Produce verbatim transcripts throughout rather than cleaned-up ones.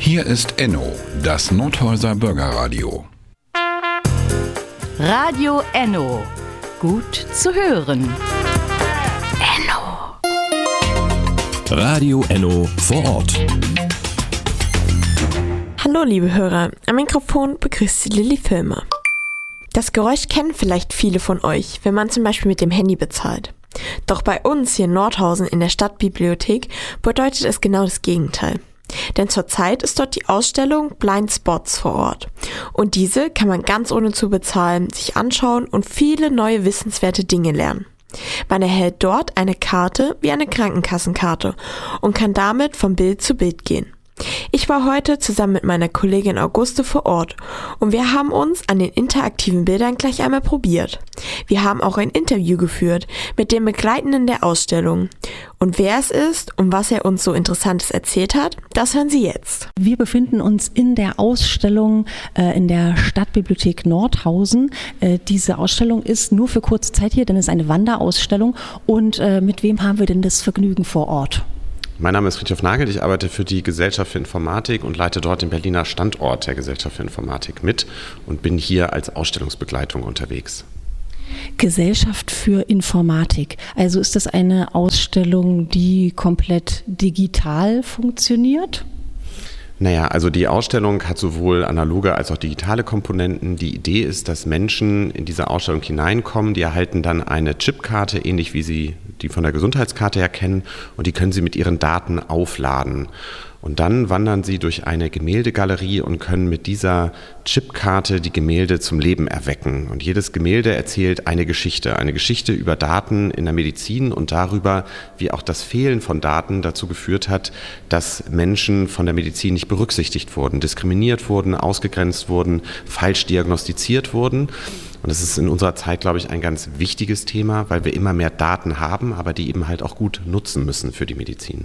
Hier ist Enno, das Nordhäuser Bürgerradio. Radio Enno. Gut zu hören. Enno. Radio Enno vor Ort. Hallo liebe Hörer, am Mikrofon begrüßt Sie Lilly Filmer. Das Geräusch kennen vielleicht viele von euch, wenn man zum Beispiel mit dem Handy bezahlt. Doch bei uns hier in Nordhausen in der Stadtbibliothek bedeutet es genau das Gegenteil. Denn zurzeit ist dort die Ausstellung Blind Spots vor Ort. Und diese kann man ganz ohne zu bezahlen sich anschauen und viele neue wissenswerte Dinge lernen. Man erhält dort eine Karte wie eine Krankenkassenkarte und kann damit von Bild zu Bild gehen. Ich war heute zusammen mit meiner Kollegin Auguste vor Ort und wir haben uns an den interaktiven Bildern gleich einmal probiert. Wir haben auch ein Interview geführt mit dem Begleitenden der Ausstellung. Und wer es ist und was er uns so Interessantes erzählt hat, das hören Sie jetzt. Wir befinden uns in der Ausstellung äh, in der Stadtbibliothek Nordhausen. Äh, diese Ausstellung ist nur für kurze Zeit hier, denn es ist eine Wanderausstellung. Und äh, mit wem haben wir denn das Vergnügen vor Ort? Mein Name ist Friedhof Nagel, ich arbeite für die Gesellschaft für Informatik und leite dort den Berliner Standort der Gesellschaft für Informatik mit und bin hier als Ausstellungsbegleitung unterwegs. Gesellschaft für Informatik. Also ist das eine Ausstellung, die komplett digital funktioniert? Naja, also die Ausstellung hat sowohl analoge als auch digitale Komponenten. Die Idee ist, dass Menschen in diese Ausstellung hineinkommen, die erhalten dann eine Chipkarte, ähnlich wie sie die von der Gesundheitskarte her kennen, und die können sie mit ihren Daten aufladen. Und dann wandern sie durch eine Gemäldegalerie und können mit dieser Chipkarte die Gemälde zum Leben erwecken. Und jedes Gemälde erzählt eine Geschichte, eine Geschichte über Daten in der Medizin und darüber, wie auch das Fehlen von Daten dazu geführt hat, dass Menschen von der Medizin nicht berücksichtigt wurden, diskriminiert wurden, ausgegrenzt wurden, falsch diagnostiziert wurden. Und das ist in unserer Zeit, glaube ich, ein ganz wichtiges Thema, weil wir immer mehr Daten haben, aber die eben halt auch gut nutzen müssen für die Medizin.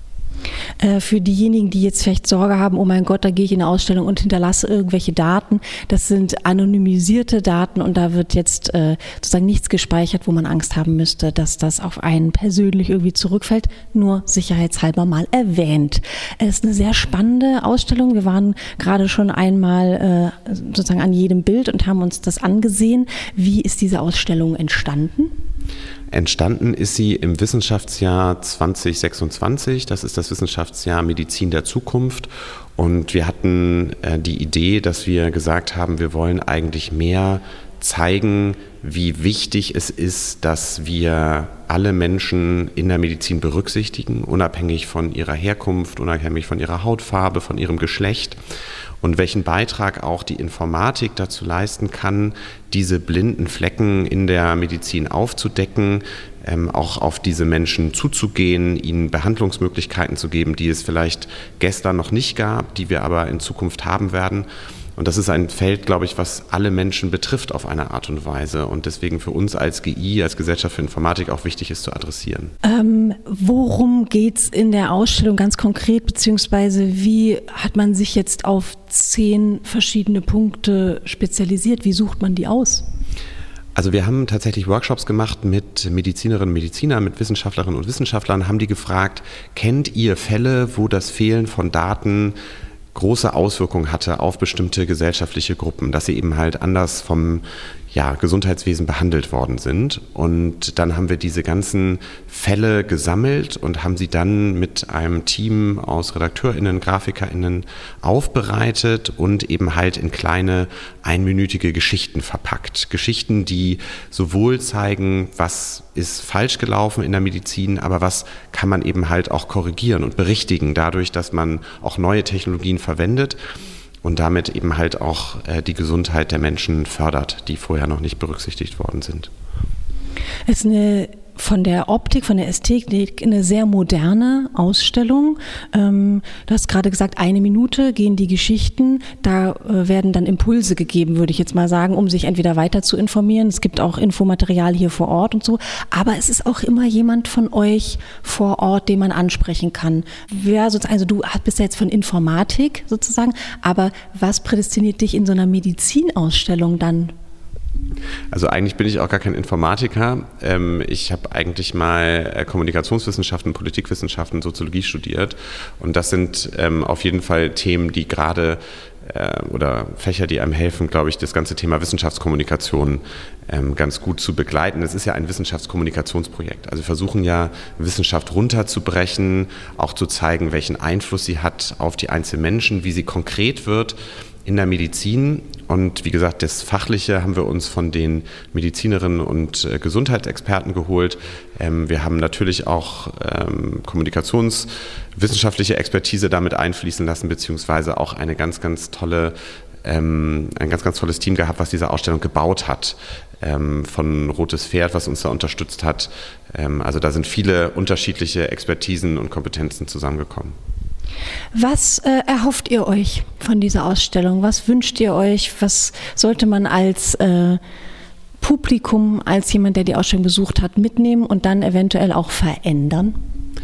Für diejenigen, die jetzt vielleicht Sorge haben, oh mein Gott, da gehe ich in eine Ausstellung und hinterlasse irgendwelche Daten. Das sind anonymisierte Daten und da wird jetzt äh, sozusagen nichts gespeichert, wo man Angst haben müsste, dass das auf einen persönlich irgendwie zurückfällt. Nur sicherheitshalber mal erwähnt. Es ist eine sehr spannende Ausstellung. Wir waren gerade schon einmal äh, sozusagen an jedem Bild und haben uns das angesehen. Wie ist diese Ausstellung entstanden? Entstanden ist sie im Wissenschaftsjahr zwanzig sechsundzwanzig, das ist das Wissenschaftsjahr Medizin der Zukunft, und wir hatten äh, die Idee, dass wir gesagt haben, wir wollen eigentlich mehr zeigen, wie wichtig es ist, dass wir alle Menschen in der Medizin berücksichtigen, unabhängig von ihrer Herkunft, unabhängig von ihrer Hautfarbe, von ihrem Geschlecht. Und welchen Beitrag auch die Informatik dazu leisten kann, diese blinden Flecken in der Medizin aufzudecken, ähm, auch auf diese Menschen zuzugehen, ihnen Behandlungsmöglichkeiten zu geben, die es vielleicht gestern noch nicht gab, die wir aber in Zukunft haben werden. Und das ist ein Feld, glaube ich, was alle Menschen betrifft auf eine Art und Weise und deswegen für uns als G I, als Gesellschaft für Informatik auch wichtig ist zu adressieren. Ähm, worum geht es in der Ausstellung ganz konkret, beziehungsweise wie hat man sich jetzt auf zehn verschiedene Punkte spezialisiert? Wie sucht man die aus? Also wir haben tatsächlich Workshops gemacht mit Medizinerinnen und Medizinern, mit Wissenschaftlerinnen und Wissenschaftlern, haben die gefragt, kennt ihr Fälle, wo das Fehlen von Daten große Auswirkungen hatte auf bestimmte gesellschaftliche Gruppen, dass sie eben halt anders vom ja, Gesundheitswesen behandelt worden sind. Und dann haben wir diese ganzen Fälle gesammelt und haben sie dann mit einem Team aus RedakteurInnen, GrafikerInnen aufbereitet und eben halt in kleine einminütige Geschichten verpackt. Geschichten, die sowohl zeigen, was ist falsch gelaufen in der Medizin, aber was kann man eben halt auch korrigieren und berichtigen, dadurch, dass man auch neue Technologien verwendet und damit eben halt auch äh, die Gesundheit der Menschen fördert, die vorher noch nicht berücksichtigt worden sind. Es ist eine von der Optik, von der Ästhetik eine sehr moderne Ausstellung. Ähm, du hast gerade gesagt, eine Minute gehen die Geschichten. Da äh, werden dann Impulse gegeben, würde ich jetzt mal sagen, um sich entweder weiter zu informieren. Es gibt auch Infomaterial hier vor Ort und so. Aber es ist auch immer jemand von euch vor Ort, den man ansprechen kann. Wer sozusagen, also du bist ja jetzt von Informatik sozusagen, aber was prädestiniert dich in so einer Medizinausstellung dann Also eigentlich bin ich auch gar kein Informatiker. Ich habe eigentlich mal Kommunikationswissenschaften, Politikwissenschaften, Soziologie studiert. Und das sind auf jeden Fall Themen, die gerade oder Fächer, die einem helfen, glaube ich, das ganze Thema Wissenschaftskommunikation ganz gut zu begleiten. Es ist ja ein Wissenschaftskommunikationsprojekt. Also wir versuchen ja, Wissenschaft runterzubrechen, auch zu zeigen, welchen Einfluss sie hat auf die einzelnen Menschen, wie sie konkret wird in der Medizin. Und wie gesagt, das Fachliche haben wir uns von den Medizinerinnen und äh, Gesundheitsexperten geholt. Ähm, wir haben natürlich auch ähm, kommunikationswissenschaftliche Expertise damit einfließen lassen, beziehungsweise auch eine ganz, ganz tolle, ähm, ein ganz, ganz tolles Team gehabt, was diese Ausstellung gebaut hat. Ähm, von Rotes Pferd, was uns da unterstützt hat. Ähm, also da sind viele unterschiedliche Expertisen und Kompetenzen zusammengekommen. Was äh, erhofft ihr euch von dieser Ausstellung? Was wünscht ihr euch? Was sollte man als äh, Publikum, als jemand, der die Ausstellung besucht hat, mitnehmen und dann eventuell auch verändern?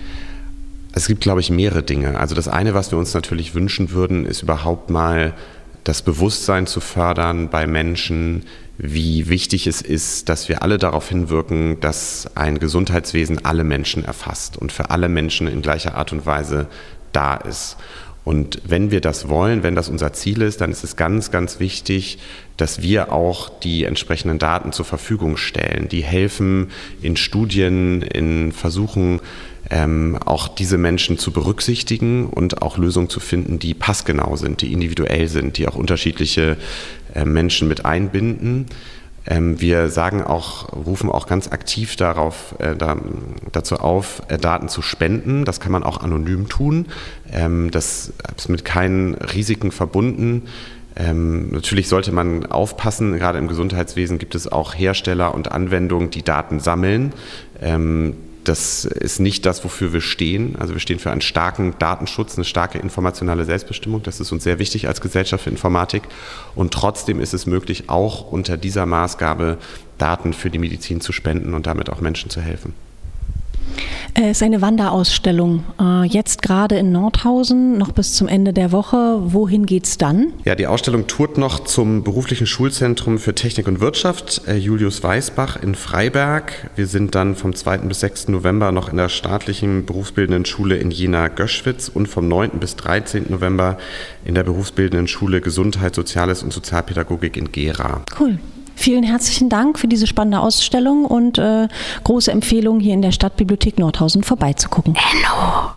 Es gibt, glaube ich, mehrere Dinge. Also das eine, was wir uns natürlich wünschen würden, ist überhaupt mal das Bewusstsein zu fördern bei Menschen, wie wichtig es ist, dass wir alle darauf hinwirken, dass ein Gesundheitswesen alle Menschen erfasst und für alle Menschen in gleicher Art und Weise da ist. Und wenn wir das wollen, wenn das unser Ziel ist, dann ist es ganz, ganz wichtig, dass wir auch die entsprechenden Daten zur Verfügung stellen, die helfen in Studien, in Versuchen, ähm, auch diese Menschen zu berücksichtigen und auch Lösungen zu finden, die passgenau sind, die individuell sind, die auch unterschiedliche äh, Menschen mit einbinden. Wir sagen auch, rufen auch ganz aktiv darauf, äh, da, dazu auf, äh, Daten zu spenden. Das kann man auch anonym tun. Ähm, das ist mit keinen Risiken verbunden. Ähm, natürlich sollte man aufpassen, gerade im Gesundheitswesen gibt es auch Hersteller und Anwendungen, die Daten sammeln. Ähm, Das ist nicht das, wofür wir stehen. Also wir stehen für einen starken Datenschutz, eine starke informationale Selbstbestimmung. Das ist uns sehr wichtig als Gesellschaft für Informatik. Und trotzdem ist es möglich, auch unter dieser Maßgabe Daten für die Medizin zu spenden und damit auch Menschen zu helfen. Es ist eine Wanderausstellung, jetzt gerade in Nordhausen, noch bis zum Ende der Woche. Wohin geht's dann? Ja, die Ausstellung tourt noch zum beruflichen Schulzentrum für Technik und Wirtschaft, Julius Weisbach in Freiberg. Wir sind dann vom zweiten bis sechsten November noch in der staatlichen berufsbildenden Schule in Jena-Göschwitz und vom neunten bis dreizehnten November in der berufsbildenden Schule Gesundheit, Soziales und Sozialpädagogik in Gera. Cool. Vielen herzlichen Dank für diese spannende Ausstellung und äh, große Empfehlung, hier in der Stadtbibliothek Nordhausen vorbeizugucken. Hello.